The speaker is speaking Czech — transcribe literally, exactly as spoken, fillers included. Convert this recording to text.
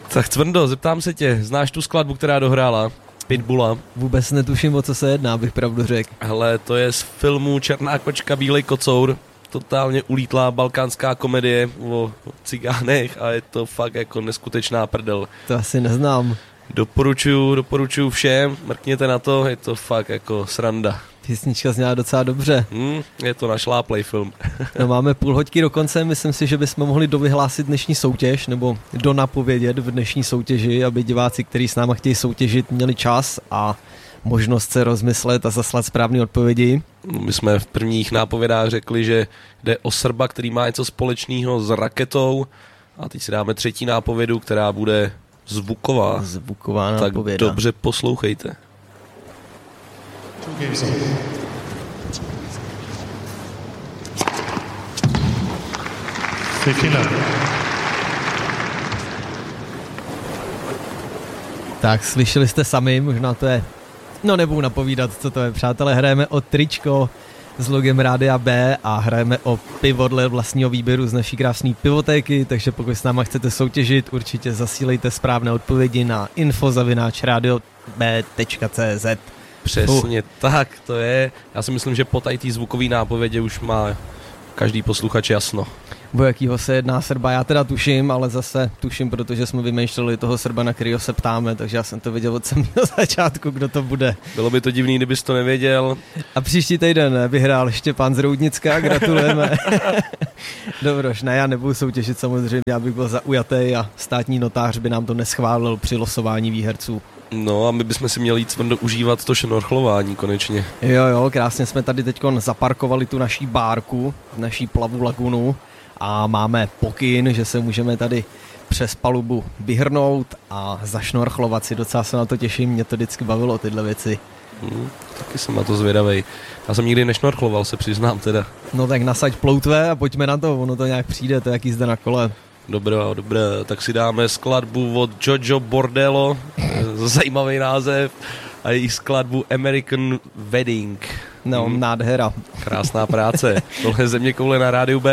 Tak Cvrndo, zeptám se tě, znáš tu skladbu, která dohrála? Pitbulla. Vůbec netuším, o co se jedná, abych pravdu řekl. Hele, to je z filmu Černá kočka, bílej kocour. Totálně ulítlá balkánská komedie o cigánech a je to fakt jako neskutečná prdel. To asi neznám. Doporučuju, doporučuju všem, mrkněte na to, je to fakt jako sranda. Písnička zněla docela dobře. Hmm, je to našláplej film. No máme půl hoďky do konce, myslím si, že bychom mohli dovyhlásit dnešní soutěž, nebo donapovědět v dnešní soutěži, aby diváci, kteří s náma chtějí soutěžit, měli čas a možnost se rozmyslet a zaslat správné odpovědi. My jsme v prvních nápovědách řekli, že jde o Srba, který má něco společného s raketou a teď si dáme třetí nápovědu, která bude zvuková. Zvuková nápověda. Tak dobře poslouchejte. Tak slyšeli jste sami, možná to je, no nebudu napovídat, co to je, přátelé, hrajeme o tričko s logem Rádia B a hrajeme o pivo dle vlastního výběru z naší krásné pivotéky, takže pokud s náma chcete soutěžit, určitě zasílejte správné odpovědi na info zavináč radio b tečka cé zet. Přesně uh. tak, to je, já si myslím, že po tady té zvukové nápovědě už má každý posluchač jasno. O jakýho se jedná Srba, já teda tuším, ale zase tuším, protože jsme vymýšleli toho Srba, na kterýho se ptáme, takže já jsem to věděl od samého začátku, kdo to bude. Bylo by to divný, kdybys to nevěděl. A příští týden vyhrál Štěpán z Roudnicka, gratulujeme. Dobroš, ne, já nebudu soutěžit samozřejmě, já bych byl zaujatý a státní notář by nám to neschválil při losování výherců. No a my bychom si měli jít Cvrndo užívat to šnorchlování konečně. Jo, jo, krásně jsme tady teď zaparkovali tu naší bárku, naší plavu lagunu a máme pokyn, že se můžeme tady přes palubu vyhrnout a zašnorchlovat si. Docela se na to těším, mě to vždycky bavilo tyhle věci. Hmm, taky jsem na to zvědavej. Já jsem nikdy nešnorchloval, se přiznám teda. No tak nasaď ploutve a pojďme na to, ono to nějak přijde, to je jak jízda na kole. Dobré, dobré, tak si dáme skladbu od Jojo Bordello, zajímavý název, a její skladbu American Wedding. No, hmm. nádhera. Krásná práce. Tohle je Zeměkoule na rádiu B.